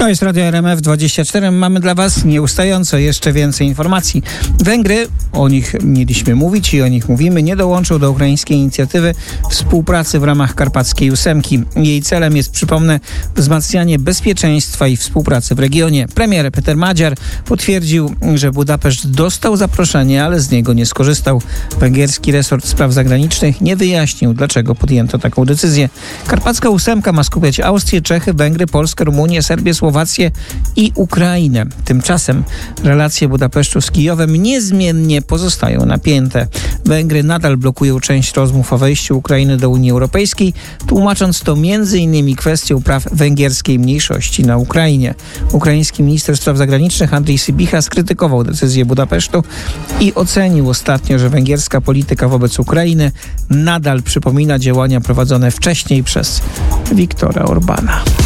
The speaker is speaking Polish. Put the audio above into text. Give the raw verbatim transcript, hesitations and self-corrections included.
To jest Radio R M F dwadzieścia cztery. Mamy dla Was nieustająco jeszcze więcej informacji. Węgry, o nich mieliśmy mówić i o nich mówimy, nie dołączą do ukraińskiej inicjatywy współpracy w ramach Karpackiej Ósemki. Jej celem jest, przypomnę, wzmacnianie bezpieczeństwa i współpracy w regionie. Premier Peter Magyar potwierdził, że Budapeszt dostał zaproszenie, ale z niego nie skorzystał. Węgierski resort spraw zagranicznych nie wyjaśnił, dlaczego podjęto taką decyzję. Karpacka Ósemka ma skupiać Austrię, Czechy, Węgry, Polskę, Rumunię, Serbię, Słowację i Ukrainę. Tymczasem relacje Budapesztu z Kijowem niezmiennie pozostają napięte. Węgry nadal blokują część rozmów o wejściu Ukrainy do Unii Europejskiej, tłumacząc to między innymi kwestią praw węgierskiej mniejszości na Ukrainie. Ukraiński minister spraw zagranicznych Andrii Sybiha skrytykował decyzję Budapesztu i ocenił ostatnio, że węgierska polityka wobec Ukrainy nadal przypomina działania prowadzone wcześniej przez Viktora Orbána.